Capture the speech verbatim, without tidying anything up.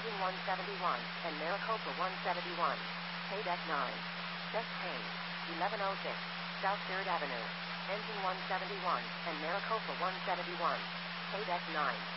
Engine one seventy-one, and Maricopa one seventy-one. Pay deck nine. Best Payne, eleven oh six, South third Avenue. Engine one seventy-one, and Maricopa one seventy-one. Pay deck nine.